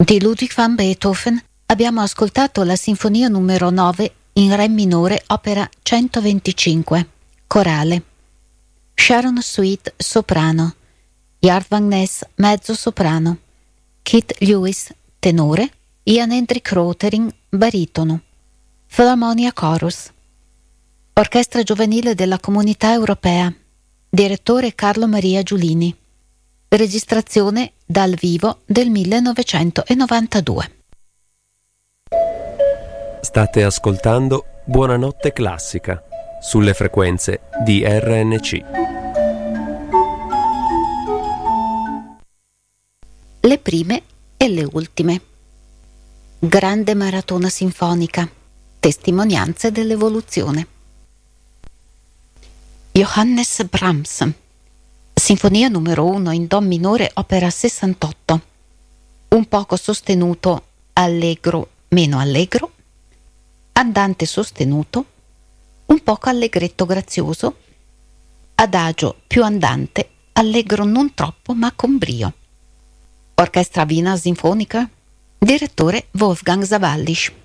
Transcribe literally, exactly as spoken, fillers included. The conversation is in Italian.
Di Ludwig van Beethoven abbiamo ascoltato la Sinfonia numero nove in Re minore, opera centoventicinque, corale. Sharon Sweet, soprano. Jart van Ness, mezzo soprano. Kit Lewis, tenore. Ian Hendrik Rotering, baritono. Philharmonia Chorus. Orchestra giovanile della Comunità Europea. Direttore Carlo Maria Giulini. Registrazione dal vivo del millenovecentonovantadue. State ascoltando Buonanotte Classica sulle frequenze di R N C. Le prime e le ultime. Grande maratona sinfonica. Testimonianze dell'evoluzione. Johannes Brahms. Sinfonia numero uno in Do minore, opera sessantotto. Un poco sostenuto, allegro, meno allegro. Andante sostenuto, un poco allegretto grazioso. Adagio più andante, allegro non troppo ma con brio. Orchestra Wiener Sinfonica. Direttore Wolfgang Sawallisch.